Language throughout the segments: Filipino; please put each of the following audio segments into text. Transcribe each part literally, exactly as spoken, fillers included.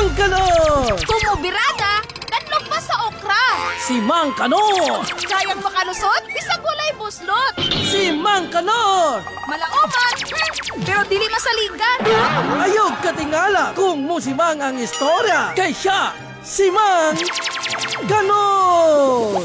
Mang Kanor! Kumubirada, danlog pa sa okra. Si Mang Kanor! Kayang makalusot, bisag walay buslot. Si Mang Kanor! Malauman, hmm, pero dili masaligan. Ayog katingala kung musimang ang istorya kay siya, si Mang Kanor!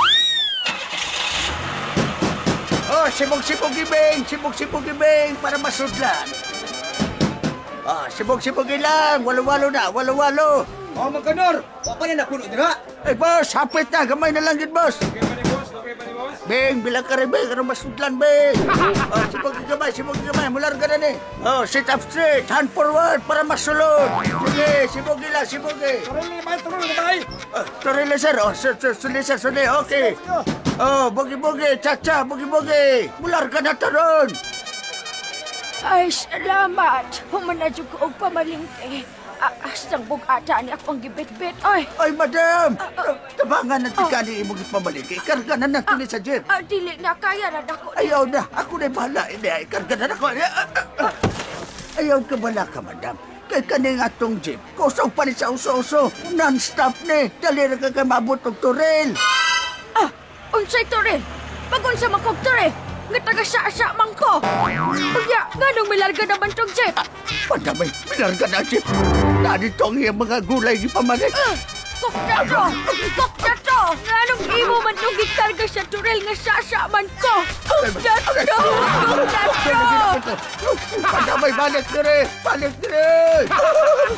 Oh, sibog-sibog ibeng, sibog-sibog ibeng para masudlan. Ah, sibog-sibog lang, walo-walo na, walo-walo. Oh, Magkanor! Wa pa na napuno dira! Eh, boss, hapit na, gamay na lang yun, boss. Okay pa ni boss? Okay pa ni boss? Beng, bilang ka rin, Beng, ano masudlan, Beng. Oh, sibog yung gamay, sibog yung gamay, mular ka na ni. Oh, sit up straight, hand forward para masulod. Sige, sibog lang, sibog eh. Turuli, may turuli, may! Oh, Torele, sir, oh, su- su- suli, sir, suli, okay. Oh, bogi-bogi, cha-cha, bogi-bogi. Mular ka na taron. Ay, salamat. Humanadyo ko og pamalingke. Aas ng bugata ni akong gibit-bit. Ay, Ay, madam, ta- tabangan na tikali imong ipabalik. Ikarga na natin sa jeep. ah, dili na kaya na dako. Ayaw na, ako na bahala. Hindi, ikarga na ako. Ayaw ka bala ka, madam. Kay kaning atong jeep, kusaw pa ni sa uso-uso. Non-stop ni. Dali na ka kay mabot og turel. Ah, unsay to rin? Pag-unsa man kog to rin? Nga taga-sa-sa man ko. Kuya, ganong milarga naman tong jet? Madamay, binarga na jeep. Narito ang iyang mga gulay ni pamalit. Ah, Kokta to! Kokta to! Nganong imo man nung gikarga sa turel nga sa-sa man ko? Kokta to! Kokta to! Madamay, balik dire! Balik dire!